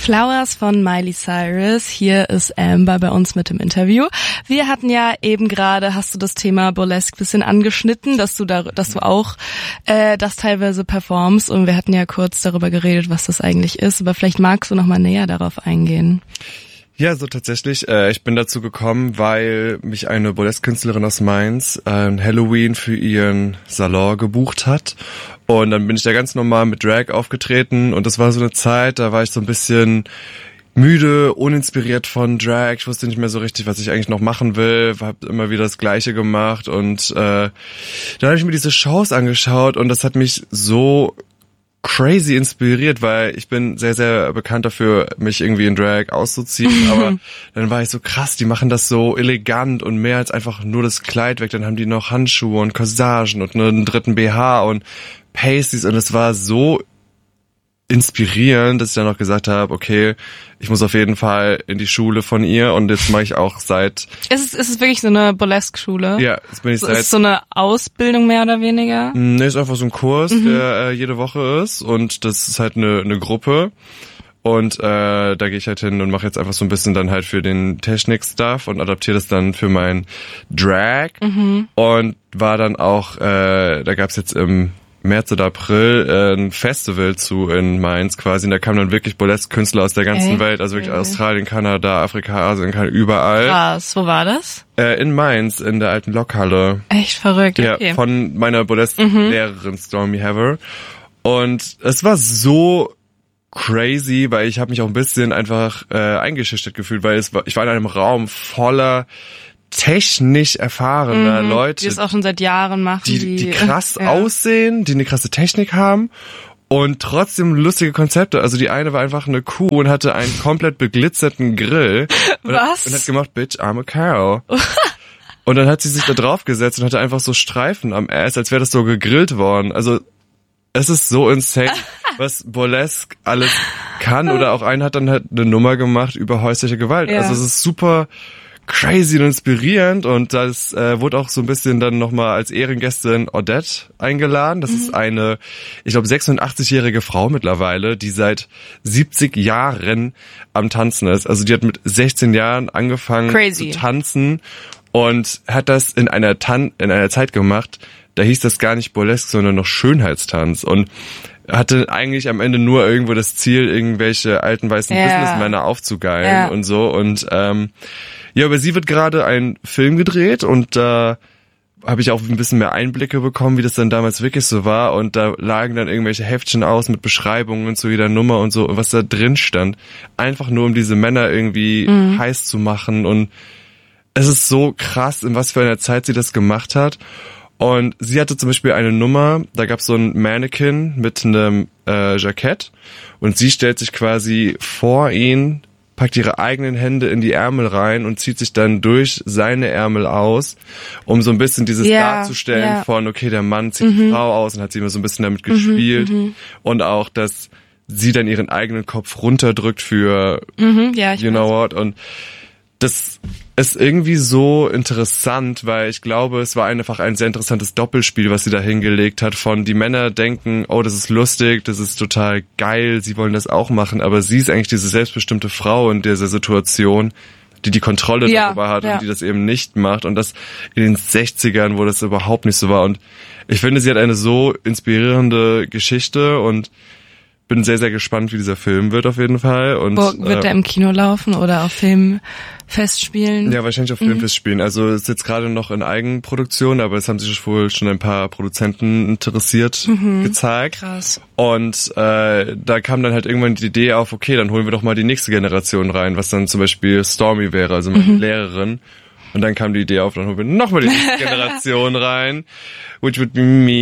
Flowers von Miley Cyrus. Hier ist Amber bei uns mit dem Interview. Wir hatten ja eben gerade, hast du das Thema Burlesque bisschen angeschnitten, dass du auch das teilweise performst, und wir hatten ja kurz darüber geredet, was das eigentlich ist, aber vielleicht magst du noch mal näher darauf eingehen. Ja, so tatsächlich. Ich bin dazu gekommen, weil mich eine Burlesque-Künstlerin aus Mainz Halloween für ihren Salon gebucht hat. Und dann bin ich da ganz normal mit Drag aufgetreten. Und das war so eine Zeit, da war ich so ein bisschen müde, uninspiriert von Drag. Ich wusste nicht mehr so richtig, was ich eigentlich noch machen will. Hab immer wieder das Gleiche gemacht. Und dann habe ich mir diese Shows angeschaut und das hat mich so crazy inspiriert, weil ich bin sehr, sehr bekannt dafür, mich irgendwie in Drag auszuziehen, aber dann war ich so krass, die machen das so elegant und mehr als einfach nur das Kleid weg, dann haben die noch Handschuhe und Corsagen und einen dritten BH und Pasties und es war so inspirierend, dass ich dann noch gesagt habe, okay, ich muss auf jeden Fall in die Schule von ihr und jetzt mache ich auch seit... Ist es wirklich so eine Burlesque-Schule? Ja, jetzt bin ich seit... Ist es so eine Ausbildung mehr oder weniger? Nee, ist einfach so ein Kurs, der jede Woche ist und das ist halt eine Gruppe und da gehe ich halt hin und mache jetzt einfach so ein bisschen dann halt für den Technik-Stuff und adaptiere das dann für mein Drag und war dann auch, da gab's jetzt im März oder April ein Festival in Mainz quasi. Und da kamen dann wirklich Burlesque-Künstler aus der ganzen Welt, also wirklich Australien, Kanada, Afrika, Asien, überall. Krass, wo war das? In Mainz, in der alten Lokhalle. Echt verrückt, okay. Ja, von meiner Burlesque-Lehrerin Stormy Haver. Und es war so crazy, weil ich habe mich auch ein bisschen einfach eingeschüchtert gefühlt, weil ich war in einem Raum voller technisch erfahrener Leute, die es auch schon seit Jahren machen, die krass aussehen, die eine krasse Technik haben und trotzdem lustige Konzepte. Also die eine war einfach eine Kuh und hatte einen komplett beglitzerten Grill und hat gemacht, Bitch, I'm a cow. Und dann hat sie sich da drauf gesetzt und hatte einfach so Streifen am Ass, als wäre das so gegrillt worden. Also es ist so insane, was Burlesque alles kann. Oder auch einer hat dann halt eine Nummer gemacht über häusliche Gewalt. Ja. Also es ist super crazy und inspirierend und das wurde auch so ein bisschen dann nochmal als Ehrengästin Odette eingeladen. Das ist eine, ich glaube 86-jährige Frau mittlerweile, die seit 70 Jahren am Tanzen ist. Also die hat mit 16 Jahren angefangen zu tanzen und hat das in einer Zeit gemacht, da hieß das gar nicht Burlesque, sondern noch Schönheitstanz und hatte eigentlich am Ende nur irgendwo das Ziel, irgendwelche alten weißen Businessmänner aufzugeilen und so und ja, aber sie wird gerade ein Film gedreht und da habe ich auch ein bisschen mehr Einblicke bekommen, wie das dann damals wirklich so war und da lagen dann irgendwelche Heftchen aus mit Beschreibungen zu jeder Nummer und so, was da drin stand. Einfach nur, um diese Männer irgendwie heiß zu machen und es ist so krass, in was für einer Zeit sie das gemacht hat. Und sie hatte zum Beispiel eine Nummer, da gab es so ein Mannequin mit einem Jackett und sie stellt sich quasi vor ihn, packt ihre eigenen Hände in die Ärmel rein und zieht sich dann durch seine Ärmel aus, um so ein bisschen dieses darzustellen von, okay, der Mann zieht die Frau aus und hat sie immer so ein bisschen damit gespielt und auch, dass sie dann ihren eigenen Kopf runterdrückt für you know what und das ist irgendwie so interessant, weil ich glaube, es war einfach ein sehr interessantes Doppelspiel, was sie da hingelegt hat von die Männer denken, oh, das ist lustig, das ist total geil, sie wollen das auch machen, aber sie ist eigentlich diese selbstbestimmte Frau in dieser Situation, die Kontrolle darüber hat und die das eben nicht macht und das in den 60ern, wo das überhaupt nicht so war und ich finde, sie hat eine so inspirierende Geschichte und bin sehr, sehr gespannt, wie dieser Film wird auf jeden Fall. Und wird der im Kino laufen oder auf Filmfestspielen? Ja, wahrscheinlich auf Filmfestspielen. Also ist jetzt gerade noch in Eigenproduktion, aber es haben sich wohl schon ein paar Produzenten interessiert gezeigt. Krass. Und da kam dann halt irgendwann die Idee auf, okay, dann holen wir doch mal die nächste Generation rein, was dann zum Beispiel Stormy wäre, also meine Lehrerin. Und dann kam die Idee auf, dann holen wir nochmal die nächste Generation rein, which would be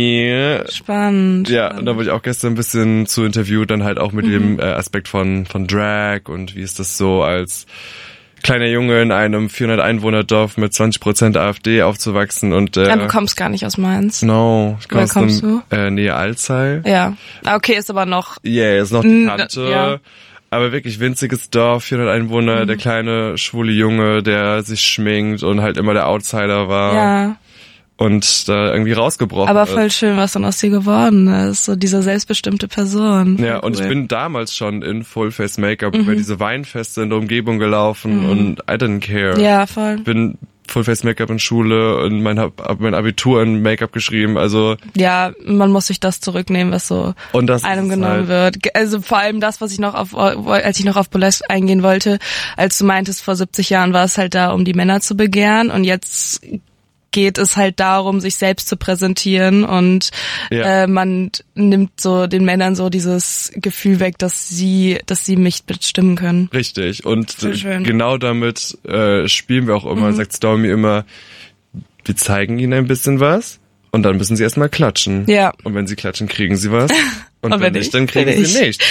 me. Spannend. Ja, und da wurde ich auch gestern ein bisschen zu interviewt, dann halt auch mit dem Aspekt von Drag und wie ist das so als kleiner Junge in einem 400-Einwohner-Dorf mit 20% AfD aufzuwachsen und du kommst gar nicht aus Mainz. No, ich komme aus dem Nähe Alzey. Ja, okay, ist aber noch... Yeah, ist noch die Kante. Ja. Aber wirklich winziges Dorf, 400 Einwohner, der kleine schwule Junge, der sich schminkt und halt immer der Outsider war. Ja. und da irgendwie rausgebrochen Aber voll schön, was dann aus dir geworden ist. So diese selbstbestimmte Person. Ja, und ich bin damals schon in Full-Face-Make-up über diese Weinfeste in der Umgebung gelaufen und I didn't care. Ja, voll. Bin Full-Face-Make-up in Schule und hab mein Abitur in Make-up geschrieben, also... Ja, man muss sich das zurücknehmen, was so einem genommen wird. Also vor allem das, was ich noch als ich noch auf Burlesque eingehen wollte, als du meintest, vor 70 Jahren war es halt da, um die Männer zu begehren und jetzt geht es halt darum, sich selbst zu präsentieren und man nimmt so den Männern so dieses Gefühl weg, dass sie mich bestimmen können. Richtig, und genau damit spielen wir auch immer, sagt Stormy immer, wir zeigen ihnen ein bisschen was und dann müssen sie erstmal klatschen. Ja. Und wenn sie klatschen, kriegen sie was. Und wenn nicht, dann kriegen sie nicht.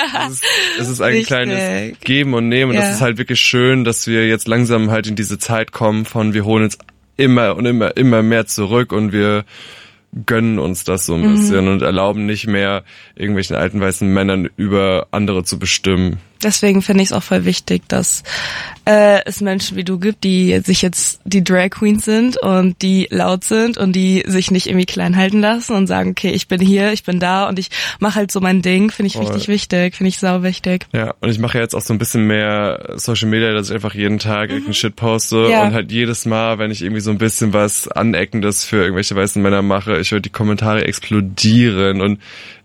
Es ist ein kleines Geben und Nehmen und das ist halt wirklich schön, dass wir jetzt langsam halt in diese Zeit kommen von wir holen uns immer und immer mehr zurück und wir gönnen uns das so ein bisschen und erlauben nicht mehr irgendwelchen alten weißen Männern über andere zu bestimmen. Deswegen finde ich es auch voll wichtig, dass es Menschen wie du gibt, die sich jetzt die Drag Queens sind und die laut sind und die sich nicht irgendwie klein halten lassen und sagen, okay, ich bin hier, ich bin da und ich mache halt so mein Ding. Finde ich richtig wichtig, finde ich sau wichtig. Ja, und ich mache jetzt auch so ein bisschen mehr Social Media, dass ich einfach jeden Tag irgendeinen Shit poste und halt jedes Mal, wenn ich irgendwie so ein bisschen was Aneckendes für irgendwelche weißen Männer mache, ich höre die Kommentare explodieren und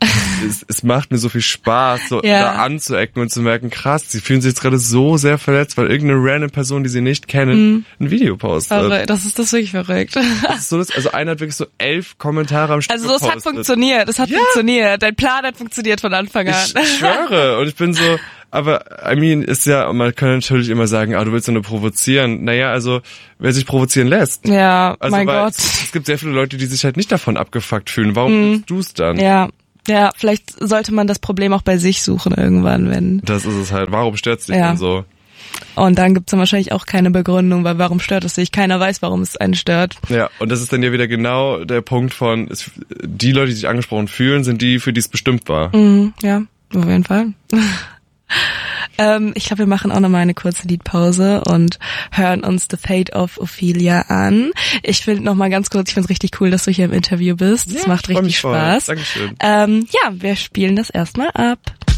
es macht mir so viel Spaß, so da anzuecken und zu merken, krass, sie fühlen sich jetzt gerade so sehr verletzt, weil irgendeine random Person, die sie nicht kennen, ein Video postet. Aber das ist wirklich verrückt. Das ist so, also einer hat wirklich so 11 Kommentare am Stück gepostet. Also das hat funktioniert, Dein Plan hat funktioniert von Anfang an. Ich schwöre. Und ich bin so, aber I mean, ist ja, man kann natürlich immer sagen, du willst ja nur provozieren. Naja, also, wer sich provozieren lässt. Ja, also, mein Gott. Es gibt sehr viele Leute, die sich halt nicht davon abgefuckt fühlen. Warum willst du es dann? Ja, vielleicht sollte man das Problem auch bei sich suchen irgendwann, wenn... Das ist es halt. Warum stört's dich denn so? Und dann gibt's dann wahrscheinlich auch keine Begründung, weil warum stört es dich? Keiner weiß, warum es einen stört. Ja, und das ist dann ja wieder genau der Punkt von, die Leute, die sich angesprochen fühlen, sind die, für die es bestimmt war. Ja, auf jeden Fall. Ich glaube, wir machen auch nochmal eine kurze Liedpause und hören uns The Fate of Ophelia an. Ich finde nochmal ganz kurz, ich finde es richtig cool, dass du hier im Interview bist. Es macht richtig Spaß. Dankeschön. Ja, wir spielen das erstmal ab.